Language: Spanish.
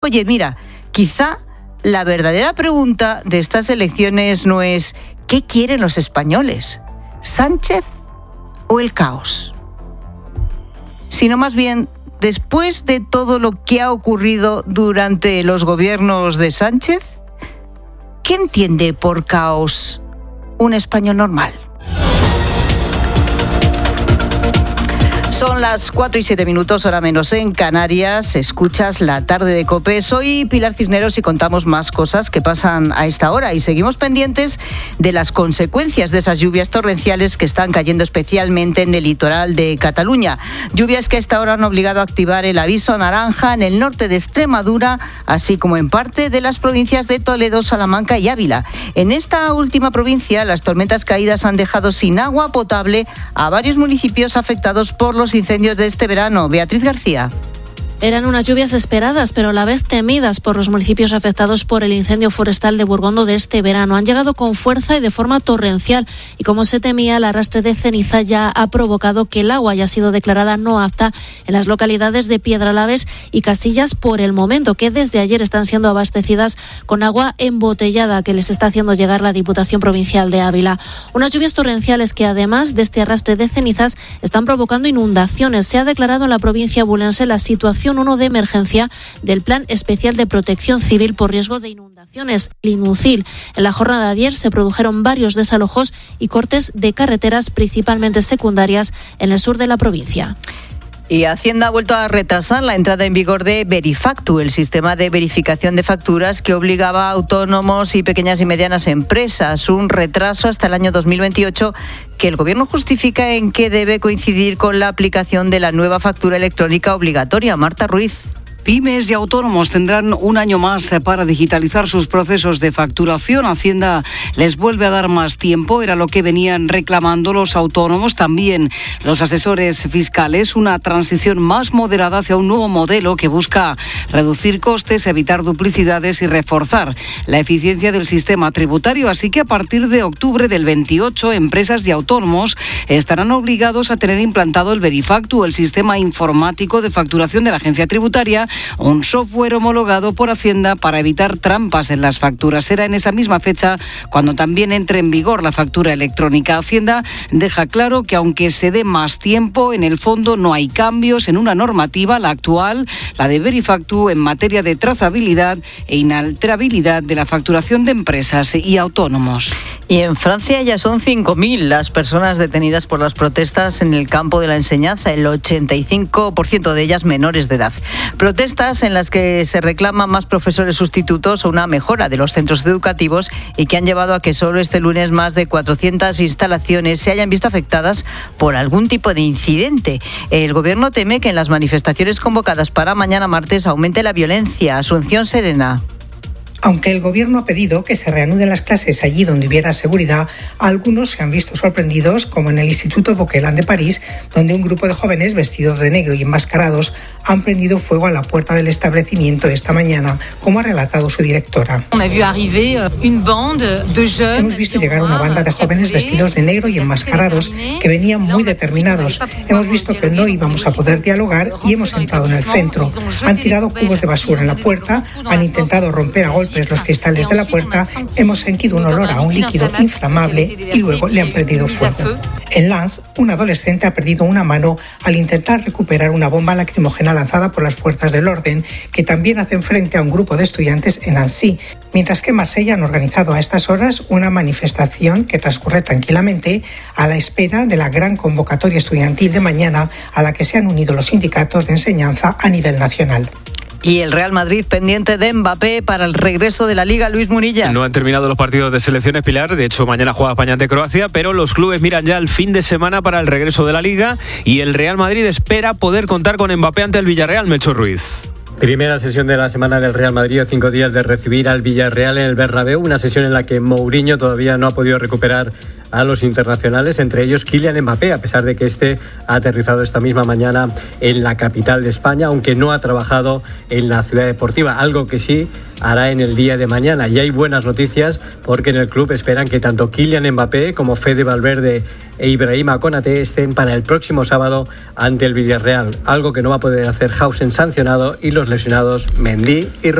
Oye, mira, quizá la verdadera pregunta de estas elecciones no es ¿qué quieren los españoles? ¿Sánchez o el caos? Sino más bien, después de todo lo que ha ocurrido durante los gobiernos de Sánchez, ¿qué entiende por caos un español normal? Son las 4:07, hora menos en Canarias. Escuchas La Tarde de COPE. Soy Pilar Cisneros y contamos más cosas que pasan a esta hora. Y seguimos pendientes de las consecuencias de esas lluvias torrenciales que están cayendo especialmente en el litoral de Cataluña. Lluvias que a esta hora han obligado a activar el aviso naranja en el norte de Extremadura, así como en parte de las provincias de Toledo, Salamanca y Ávila. En esta última provincia, las tormentas caídas han dejado sin agua potable a varios municipios afectados por los incendios de este verano. Beatriz García. Eran unas lluvias esperadas, pero a la vez temidas por los municipios afectados por el incendio forestal de Burgondo de este verano. Han llegado con fuerza y de forma torrencial y, como se temía, el arrastre de ceniza ya ha provocado que el agua haya sido declarada no apta en las localidades de Piedralaves y Casillas por el momento, que desde ayer están siendo abastecidas con agua embotellada que les está haciendo llegar la Diputación Provincial de Ávila. Unas lluvias torrenciales que, además de este arrastre de cenizas, están provocando inundaciones. Se ha declarado en la provincia bulense la situación 1 de emergencia del Plan Especial de Protección Civil por riesgo de inundaciones, el INUCIL. En la jornada de ayer se produjeron varios desalojos y cortes de carreteras, principalmente secundarias, en el sur de la provincia. Y Hacienda ha vuelto a retrasar la entrada en vigor de Verifactu, el sistema de verificación de facturas que obligaba a autónomos y pequeñas y medianas empresas. Un retraso hasta el año 2028 que el Gobierno justifica en que debe coincidir con la aplicación de la nueva factura electrónica obligatoria. Marta Ruiz. Pymes y autónomos tendrán un año más para digitalizar sus procesos de facturación. Hacienda les vuelve a dar más tiempo, era lo que venían reclamando los autónomos, también los asesores fiscales, una transición más moderada hacia un nuevo modelo que busca reducir costes, evitar duplicidades y reforzar la eficiencia del sistema tributario. Así que a partir de octubre del 28, empresas y autónomos estarán obligados a tener implantado el Verifactu, el sistema informático de facturación de la agencia tributaria, un software homologado por Hacienda para evitar trampas en las facturas. Será en esa misma fecha cuando también entre en vigor la factura electrónica. Hacienda deja claro que aunque se dé más tiempo, en el fondo no hay cambios en una normativa, la actual, la de Verifactu, en materia de trazabilidad e inalterabilidad de la facturación de empresas y autónomos. Y en Francia ya son 5.000 las personas detenidas por las protestas en el campo de la enseñanza, el 85% de ellas menores de edad. Protestas en las que se reclaman más profesores sustitutos o una mejora de los centros educativos y que han llevado a que solo este lunes más de 400 instalaciones se hayan visto afectadas por algún tipo de incidente. El Gobierno teme que en las manifestaciones convocadas para mañana martes aumente la violencia. Asunción Serena. Aunque el Gobierno ha pedido que se reanuden las clases allí donde hubiera seguridad, algunos se han visto sorprendidos, como en el Instituto Vauquelin de París, donde un grupo de jóvenes vestidos de negro y enmascarados han prendido fuego a la puerta del establecimiento esta mañana, como ha relatado su directora. Hemos visto llegar una banda de jóvenes vestidos de negro y enmascarados que venían muy determinados. Hemos visto que no íbamos a poder dialogar y hemos entrado en el centro. Han tirado cubos de basura en la puerta, han intentado romper a golpes los cristales de la puerta, hemos sentido un olor a un líquido inflamable y luego le han prendido fuego. En Lens, un adolescente ha perdido una mano al intentar recuperar una bomba lacrimógena lanzada por las fuerzas del orden, que también hacen frente a un grupo de estudiantes en Nancy, mientras que en Marsella han organizado a estas horas una manifestación que transcurre tranquilamente a la espera de la gran convocatoria estudiantil de mañana a la que se han unido los sindicatos de enseñanza a nivel nacional. Y el Real Madrid pendiente de Mbappé para el regreso de la Liga. Luis Munilla. No han terminado los partidos de selecciones, Pilar. De hecho, mañana juega España ante Croacia, pero los clubes miran ya el fin de semana para el regreso de la Liga y el Real Madrid espera poder contar con Mbappé ante el Villarreal. Melchor Ruiz. Primera sesión de la semana del Real Madrid, 5 días de recibir al Villarreal en el Bernabéu, una sesión en la que Mourinho todavía no ha podido recuperar a los internacionales, entre ellos Kylian Mbappé, a pesar de que este ha aterrizado esta misma mañana en la capital de España, aunque no ha trabajado en la ciudad deportiva, algo que sí hará en el día de mañana. Y hay buenas noticias porque en el club esperan que tanto Kylian Mbappé como Fede Valverde e Ibrahima Konaté estén para el próximo sábado ante el Villarreal, algo que no va a poder hacer Hausen sancionado y los lesionados Mendy y